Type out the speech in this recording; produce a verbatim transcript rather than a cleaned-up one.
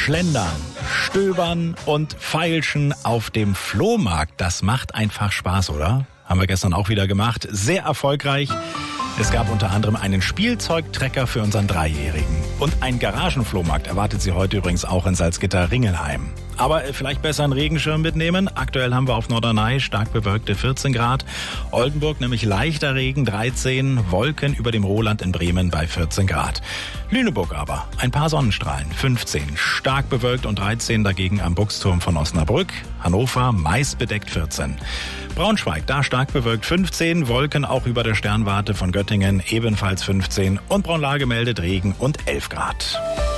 Schlendern, Stöbern und Feilschen auf dem Flohmarkt. Das macht einfach Spaß, oder? Haben wir gestern auch wieder gemacht. Sehr erfolgreich. Es gab unter anderem einen Spielzeugtrecker für unseren Dreijährigen. Und ein Garagenflohmarkt erwartet Sie heute übrigens auch in Salzgitter-Ringelheim. Aber vielleicht besser einen Regenschirm mitnehmen. Aktuell haben wir auf Norderney stark bewölkte vierzehn Grad. Oldenburg nämlich leichter Regen dreizehn. Wolken über dem Roland in Bremen bei vierzehn Grad. Lüneburg aber ein paar Sonnenstrahlen fünfzehn. Stark bewölkt und dreizehn dagegen am Buchsturm von Osnabrück. Hannover meist bedeckt vierzehn. Braunschweig da stark bewölkt fünfzehn. Wolken auch über der Sternwarte von Göttingen ebenfalls fünfzehn. Und Braunlage meldet Regen und elf Grad.